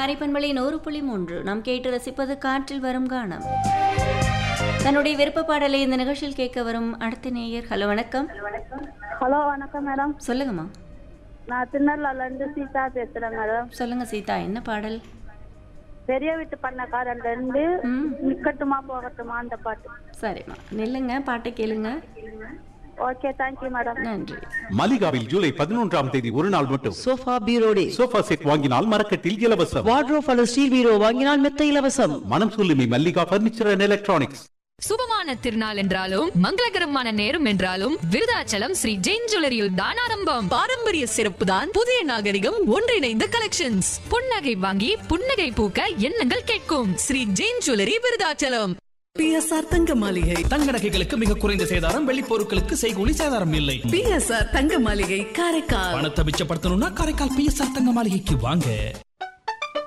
காரைப்பண்பளை 100.3 நாம் கேட்டு ரசிப்பது காற்றில் வரும் கானம். தன்னுடைய விருப்ப பாடலை இந்த நிகழ்ச்சியில் கேட்க வரும் அடுத்த நேயர். ஹலோ வணக்கம். ஹலோ வணக்கம் மேடம். சொல்லுங்கம்மா. நான் திருநெல்வேலில இருந்து சீதா பேசுறேன் மேடம். சொல்லுங்க சீதா, என்ன பாடல்? பெரிய வீட்டு பண்ணக்காரன் ரெண்டு நிக்கட்டுமா போகட்டுமா அந்த பாட்டு. சரிம்மா, நில்லுங்க, பாட்டை கேளுங்க. Okay, thank you madam. நன்றி. மலிகாவில் ஜூலை 11ஆம் தேதி ஒரு நாள் மட்டும் சோஃபா பீரோ டே. சோஃபா செட் வாங்கினால் மரக்கட்டில் இலவசம். வார்ட்ரோப் அல்லது ஸ்டீல் பீரோ வாங்கினால் மெத்த இலவசம். மனம் சொல்லுமே மல்லிகா பர்னிச்சர் அண்ட் எலக்ட்ரானிக்ஸ். சுபமான திருநாள் என்றாலும் மங்களகரமான நேரம் என்றாலும் விருதாச்சலம் ஸ்ரீ ஜெயின் ஜுவல்லரியில் தான் ஆரம்பம். பாரம்பரிய சிறப்பு தான் புதிய நாகரிகம் ஒன்றிணைந்த கலெக்ஷன்ஸ். புன்னகை வாங்கி புன்னகை பூக்க எண்ணங்கள் கேட்கும் ஸ்ரீ ஜெயின் ஜுவல்லரி விருதாச்சலம். பிஎஸ்ஆர் தங்க மாளிகை. தங்க நகைகளுக்கு மிக குறைந்த சேதாரம், வெள்ளி பொருட்களுக்கு செய்கூலி சேதாரம் இல்லை. பிஎஸ்ஆர் தங்க மாளிகை காரைக்கால். பணத்தை மிச்சப்படுத்தணும்னா காரைக்கால் பிஎஸ்ஆர் தங்க மாளிகைக்கு வாங்க.